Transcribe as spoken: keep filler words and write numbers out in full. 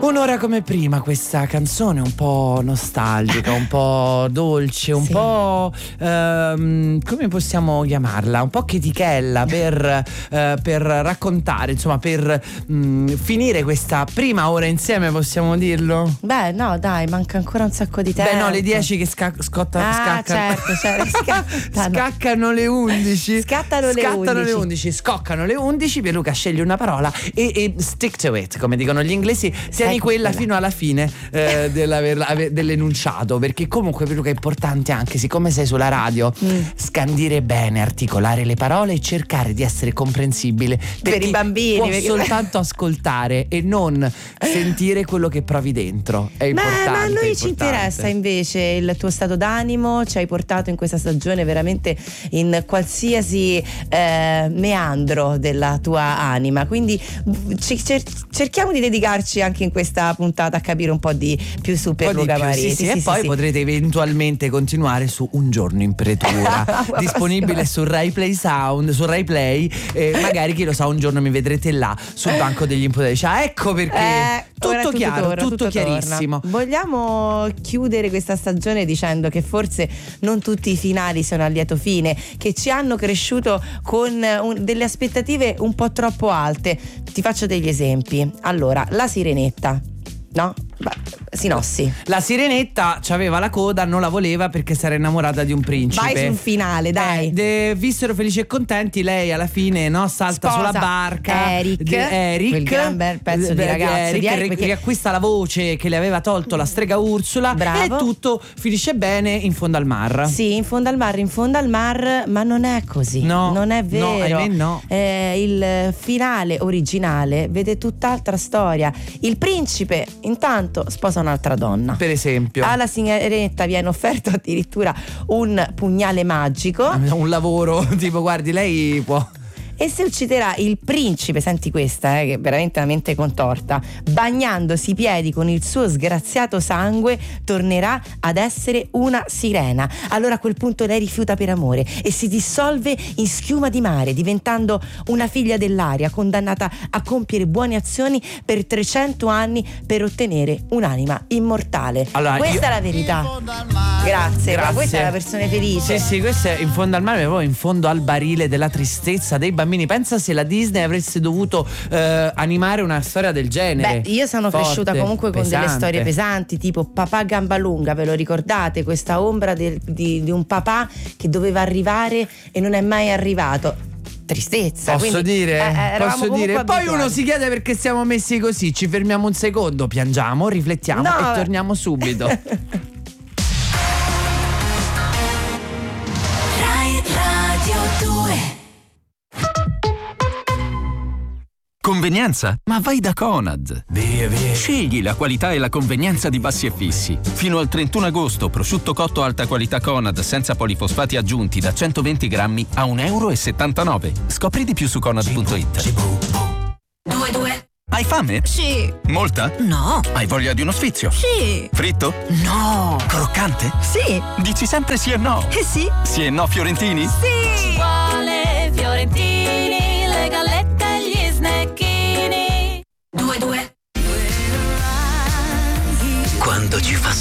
Un'ora come prima, questa canzone un po' nostalgica, un po' dolce, un sì. po' ehm, come possiamo chiamarla? Un po' chetichella per, eh, per raccontare, insomma, per mh, finire questa prima ora insieme, possiamo dirlo? Beh, no, dai, manca ancora un sacco di tempo. Beh, no, le dieci che sca- scotta, ah, scaccano. certo, certo. Scattano. Scaccano le undici. Scattano le Scattano undici. le undici, scoccano le undici. Pierluca sceglie una parola e, e stick to it, come dicono gli inglesi. Tieni quella, quella fino alla fine eh, dell'enunciato, perché comunque Pierluca è importante anche, siccome sei sulla radio, mm. scandire bene, articolare le parole e cercare di essere comprensibile per i bambini, può perché... soltanto ascoltare e non sentire quello che provi dentro. È importante. Ma, ma a noi importante. Ci interessa invece il tuo stato d'animo. Ci hai portato in questa stagione veramente in qualsiasi eh, meandro della tua anima, quindi cer- cerchiamo di dedicarci anche in questa puntata a capire un po' di più su Pierluca Mariti, sì, sì, sì, e sì, poi sì. potrete eventualmente continuare su Un giorno in pretura disponibile su Rai Play Sound, su Rai Play, e magari chi lo sa un giorno mi vedrete là sul banco degli imputati. Ah, ecco perché eh, tutto, tutto chiaro, torna, tutto, tutto chiarissimo. Torna. Vogliamo chiudere questa stagione dicendo che forse non tutti i finali sono a lieto fine, che ci hanno cresciuto con un, delle aspettative un po' troppo alte. Ti faccio degli esempi. Allora, La Sirenetta, no? Sinossi. La Sirenetta c'aveva la coda, non la voleva perché si era innamorata di un principe. Vai sul finale, dai. Eh, de, vissero felici e contenti. Lei alla fine, no, salta Sposa sulla barca Eric, di Eric, quel gran bel pezzo di ragazzo Eric, di Eric, che perché... riacquista la voce che le aveva tolto la strega Ursula. Bravo. E tutto finisce bene in fondo al mar. Sì, in fondo al mar, in fondo al mar, ma non è così. No, non è vero. No, ahimè no. Eh, il finale originale vede tutt'altra storia. Il principe intanto sposa un'altra donna. Per esempio, alla Sirenetta viene offerto addirittura un pugnale magico, un lavoro tipo, guardi, lei può. E se ucciderà il principe, senti questa, eh, che è veramente una mente contorta, bagnandosi i piedi con il suo sgraziato sangue, tornerà ad essere una sirena. Allora a quel punto lei rifiuta per amore e si dissolve in schiuma di mare, diventando una figlia dell'aria, condannata a compiere buone azioni per trecento anni per ottenere un'anima immortale. Allora, questa io... è la verità. Grazie, Grazie. Questa è la persona felice. Sì, sì, questo è in fondo al mare, proprio in fondo al barile della tristezza dei bambini. Pensa se la Disney avesse dovuto eh, animare una storia del genere. Beh, io sono Forte, cresciuta comunque con pesante. delle storie pesanti, tipo Papà Gambalunga, ve lo ricordate? Questa ombra del, di, di un papà che doveva arrivare e non è mai arrivato. Tristezza. Posso quindi, dire? Eh, posso dire? abituati. Poi uno si chiede perché siamo messi così. Ci fermiamo un secondo, piangiamo, riflettiamo no, e torniamo subito. Radio due. Convenienza? Ma vai da Conad. Via, via. Scegli la qualità e la convenienza di Bassi e Fissi. Fino al trentuno agosto, prosciutto cotto alta qualità Conad senza polifosfati aggiunti da centoventi grammi a un euro e settantanove. Scopri di più su conad punto it. Due due. Hai fame? Sì. Molta? No. Hai voglia di uno sfizio? Sì. Fritto? No. Croccante? Sì. Dici sempre sì e no? Eh sì. Sì e no fiorentini? Sì. Ci vuole fiorentini, le gallette e gli snecchini. Due due. Quando ci fa